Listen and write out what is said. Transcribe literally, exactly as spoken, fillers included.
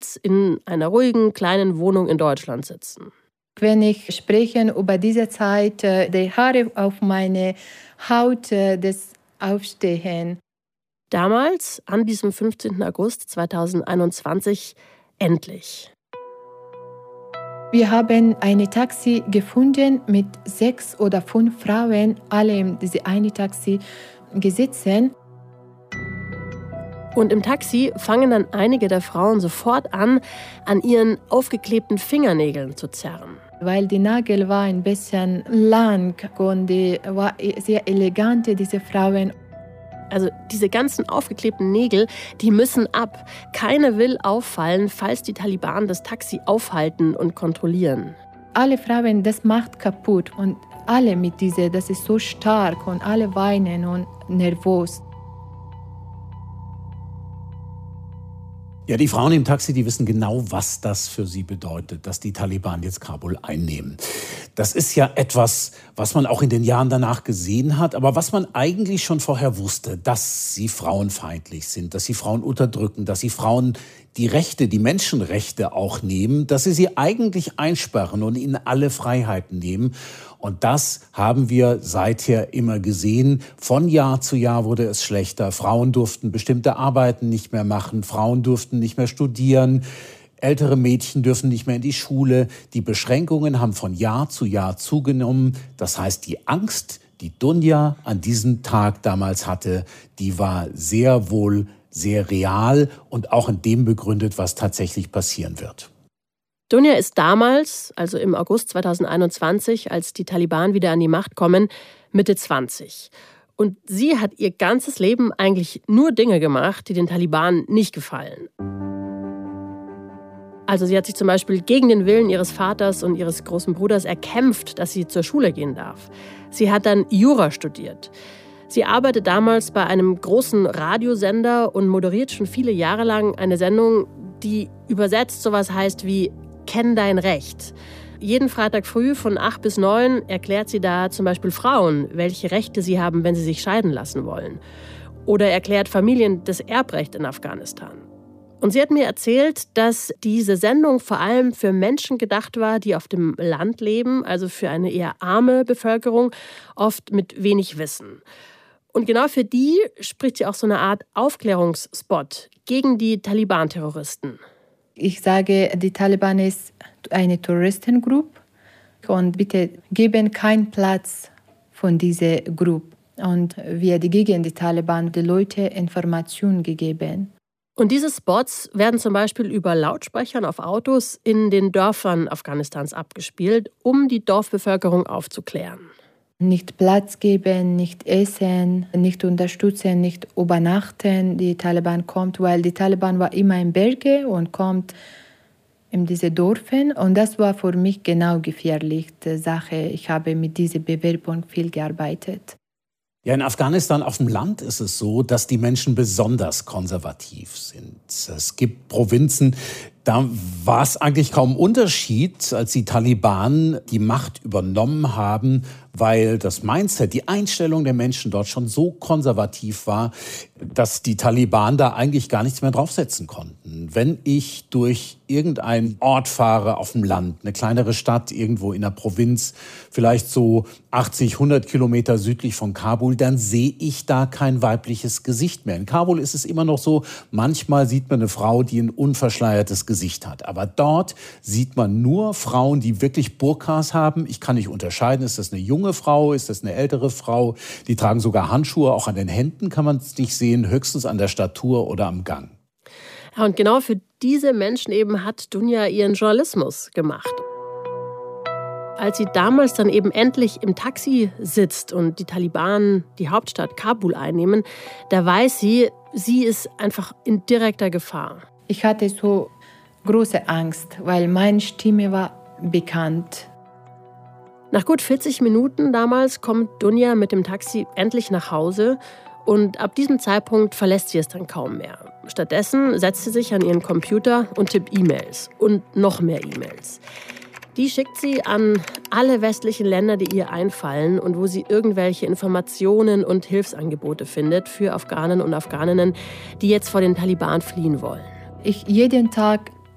damals in einer ruhigen, kleinen Wohnung in Deutschland sitzen. Wenn ich spreche über diese Zeit, die Haare auf meine Haut, das Aufstehen. Damals, an diesem fünfzehnten August zweitausendeinundzwanzig, endlich. Wir haben ein Taxi gefunden mit sechs oder fünf Frauen, alle in diesem einen Taxi gesessen. Und im Taxi fangen dann einige der Frauen sofort an, an ihren aufgeklebten Fingernägeln zu zerren. Weil die Nagel war ein bisschen lang und die war sehr elegant, diese Frauen. Also diese ganzen aufgeklebten Nägel, die müssen ab. Keine will auffallen, falls die Taliban das Taxi aufhalten und kontrollieren. Alle Frauen, das macht kaputt und alle mit dieser, das ist so stark und alle weinen und nervös. Ja, die Frauen im Taxi, die wissen genau, was das für sie bedeutet, dass die Taliban jetzt Kabul einnehmen. Das ist ja etwas, was man auch in den Jahren danach gesehen hat, aber was man eigentlich schon vorher wusste, dass sie frauenfeindlich sind, dass sie Frauen unterdrücken, dass sie Frauen die Rechte, die Menschenrechte auch nehmen, dass sie sie eigentlich einsperren und ihnen alle Freiheiten nehmen. Und das haben wir seither immer gesehen. Von Jahr zu Jahr wurde es schlechter. Frauen durften bestimmte Arbeiten nicht mehr machen. Frauen durften nicht mehr studieren. Ältere Mädchen dürfen nicht mehr in die Schule. Die Beschränkungen haben von Jahr zu Jahr zugenommen. Das heißt, die Angst, die Dunja an diesem Tag damals hatte, die war sehr wohl sehr real und auch in dem begründet, was tatsächlich passieren wird. Dunja ist damals, also im August zweitausendeinundzwanzig, als die Taliban wieder an die Macht kommen, Mitte zwanzig. Und sie hat ihr ganzes Leben eigentlich nur Dinge gemacht, die den Taliban nicht gefallen. Also sie hat sich zum Beispiel gegen den Willen ihres Vaters und ihres großen Bruders erkämpft, dass sie zur Schule gehen darf. Sie hat dann Jura studiert. Sie arbeitet damals bei einem großen Radiosender und moderiert schon viele Jahre lang eine Sendung, die übersetzt sowas heißt wie Kenn dein Recht. Jeden Freitag früh von acht bis neun erklärt sie da zum Beispiel Frauen, welche Rechte sie haben, wenn sie sich scheiden lassen wollen. Oder erklärt Familien das Erbrecht in Afghanistan. Und sie hat mir erzählt, dass diese Sendung vor allem für Menschen gedacht war, die auf dem Land leben, also für eine eher arme Bevölkerung, oft mit wenig Wissen. Und genau für die spricht sie auch so eine Art Aufklärungsspot gegen die Taliban-Terroristen. Ich sage, die Taliban ist eine Terroristengruppe und bitte geben keinen Platz von dieser Gruppe. Und wir gegen die Taliban die Leute Informationen gegeben. Und diese Spots werden zum Beispiel über Lautsprechern auf Autos in den Dörfern Afghanistans abgespielt, um die Dorfbevölkerung aufzuklären. Nicht Platz geben, nicht essen, nicht unterstützen, nicht übernachten. Die Taliban kommt, weil die Taliban war immer in Berge und kommt in diese Dörfer. Und das war für mich genau gefährliche Sache. Ich habe mit dieser Bewerbung viel gearbeitet. Ja, in Afghanistan auf dem Land ist es so, dass die Menschen besonders konservativ sind. Es gibt Provinzen, da war es eigentlich kaum Unterschied, als die Taliban die Macht übernommen haben, weil das Mindset, die Einstellung der Menschen dort schon so konservativ war, dass die Taliban da eigentlich gar nichts mehr draufsetzen konnten. Wenn ich durch irgendeinen Ort fahre auf dem Land, eine kleinere Stadt irgendwo in der Provinz, vielleicht so achtzig, hundert Kilometer südlich von Kabul, dann sehe ich da kein weibliches Gesicht mehr. In Kabul ist es immer noch so, manchmal sieht man eine Frau, die ein unverschleiertes Gesicht hat. Aber dort sieht man nur Frauen, die wirklich Burkas haben. Ich kann nicht unterscheiden, ist das eine junge Frau, ist das eine ältere Frau? Die tragen sogar Handschuhe, auch an den Händen kann man es nicht sehen, höchstens an der Statur oder am Gang. Ja, und genau für diese Menschen eben hat Dunja ihren Journalismus gemacht. Als sie damals dann eben endlich im Taxi sitzt und die Taliban die Hauptstadt Kabul einnehmen, da weiß sie, sie ist einfach in direkter Gefahr. Ich hatte so große Angst, weil meine Stimme war bekannt. Nach gut vierzig Minuten damals kommt Dunja mit dem Taxi endlich nach Hause und ab diesem Zeitpunkt verlässt sie es dann kaum mehr. Stattdessen setzt sie sich an ihren Computer und tippt E-Mails und noch mehr E-Mails. Die schickt sie an alle westlichen Länder, die ihr einfallen und wo sie irgendwelche Informationen und Hilfsangebote findet für Afghanen und Afghaninnen, die jetzt vor den Taliban fliehen wollen. Ich jeden Tag